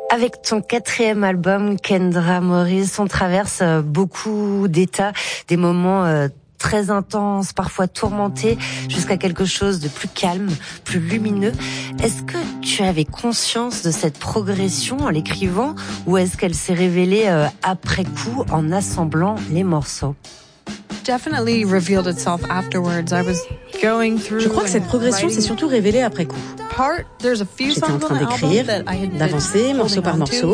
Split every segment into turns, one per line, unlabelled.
Avec ton 4e album, Kendra Morris, on traverse beaucoup d'états, des moments très intenses, parfois tourmentés, jusqu'à quelque chose de plus calme, plus lumineux. Est-ce que tu avais conscience de cette progression en l'écrivant, ou est-ce qu'elle s'est révélée après coup en assemblant les morceaux?
Je crois que cette progression s'est surtout révélée après coup. J'étais en train d'écrire, d'avancer morceau par morceau.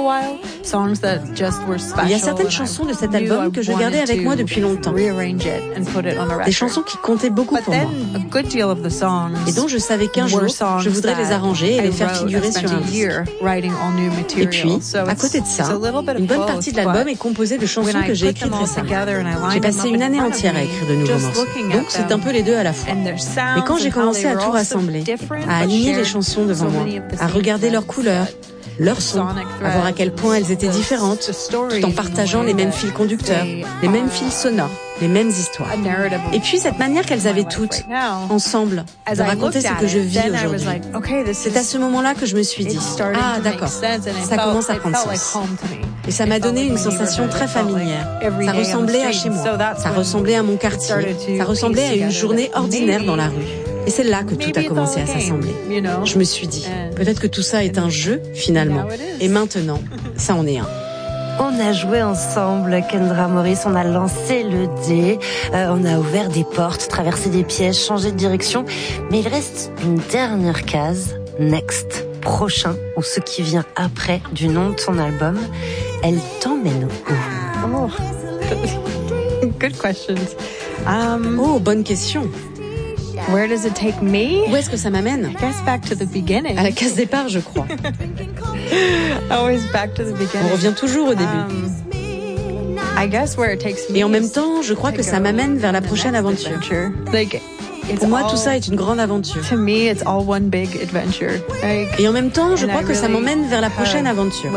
Il y a certaines chansons de cet album que je gardais avec moi depuis longtemps. Des chansons qui comptaient beaucoup pour moi. Et dont je savais qu'un jour, je voudrais les arranger et les faire figurer sur un disque. Et puis, à côté de ça, une bonne partie de l'album est composée de chansons que j'ai écrites récemment. J'ai passé une année entière à écrire de nouveaux morceaux. Donc c'est un peu les deux à la fois. Et quand j'ai commencé à tout rassembler, à aligner les chansons devant moi, à regarder leurs couleurs, leurs sons, à voir à quel point elles étaient différentes, tout en partageant les mêmes fils conducteurs, les mêmes fils sonores, les mêmes histoires. Et puis cette manière qu'elles avaient toutes, ensemble, de raconter ce que je vis aujourd'hui. C'est à ce moment-là que je me suis dit, ah d'accord, ça commence à prendre sens. Et ça m'a donné une sensation très familière. Ça ressemblait à chez moi, ça ressemblait à mon quartier, ça ressemblait à une journée ordinaire dans la rue. Et c'est là que tout a commencé à s'assembler. Je me suis dit, peut-être que tout ça est un jeu, finalement. Et maintenant, ça en est un.
On a joué ensemble, Kendra Morris, on a lancé le dé, on a ouvert des portes, traversé des pièges, changé de direction. Mais il reste une dernière case, next, prochain, ou ce qui vient après du nom de ton album. Elle t'emmène où?
Good questions. Oh, bonne question.
Where does it take me?
Où est-ce que ça m'amène?
I guess back to the beginning.
À la case départ, je crois.
Always back to the beginning.
On revient toujours au début.
I guess where it takes me.
Et en même temps, je crois que ça m'amène vers la prochaine aventure. Pour moi, tout ça est une grande aventure.
To me, it's all one big adventure.
Et en même temps, je crois que ça m'emmène vers la prochaine aventure.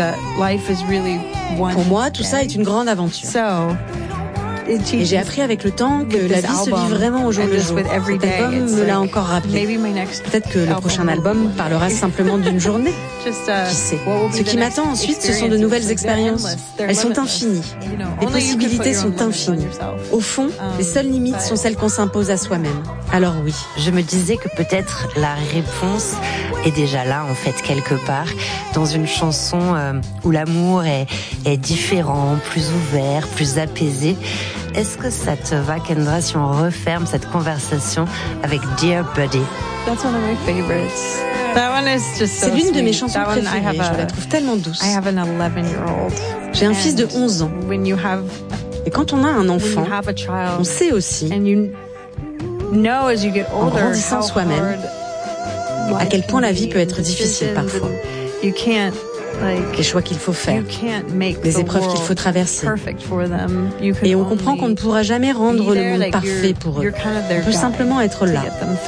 Pour moi, tout ça est une grande aventure. Et j'ai appris avec le temps que la vie se vit vraiment au jour le jour. Cet album me l'a encore rappelé. Peut-être que le prochain album parlera simplement d'une journée. Qui sait? Ce qui m'attend ensuite, ce sont de nouvelles expériences. Elles sont infinies. Les possibilités sont infinies. Au fond, les seules limites sont celles qu'on s'impose à soi-même. Alors oui.
Je me disais que peut-être la réponse est déjà là, en fait, quelque part, dans une chanson où l'amour est différent, plus ouvert, plus apaisé. Est-ce que ça te va, Kendra, si on referme cette conversation avec Dear Buddy?
That's one of my favorites. That one is just so
C'est l'une de mes
sweet.
chansons préférées, je la trouve tellement douce.
I have an 11-year-old.
J'ai un fils de 11 ans. Et quand on a un enfant, on sait aussi, en grandissant soi-même, à quel point la vie peut être difficile parfois. Les choix qu'il faut faire, les épreuves qu'il faut traverser. Et on comprend qu'on ne pourra jamais rendre le monde parfait pour eux. On peut simplement être là.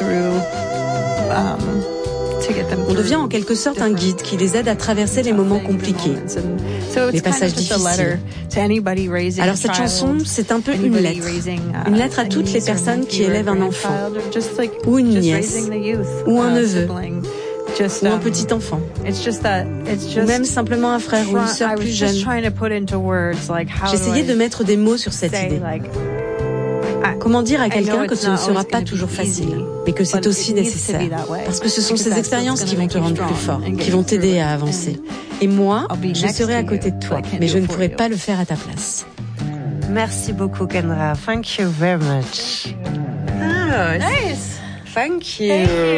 On devient en quelque sorte un guide qui les aide à traverser les moments compliqués, les passages difficiles. Alors cette chanson, c'est un peu une lettre à toutes les personnes qui élèvent un enfant, ou une nièce, ou un neveu, ou un petit enfant, ou même simplement un frère ou une sœur plus jeune. J'essayais de mettre des mots sur cette idée. Comment dire à quelqu'un que ce ne sera pas toujours facile, mais que c'est aussi nécessaire, parce que ce sont ces expériences qui vont te rendre plus fort, qui vont t'aider à avancer. Et moi, je serai à côté de toi, mais je ne pourrai pas le faire à ta place.
Merci beaucoup, Kendra. Thank you very much.
Oh, nice.
Thank you.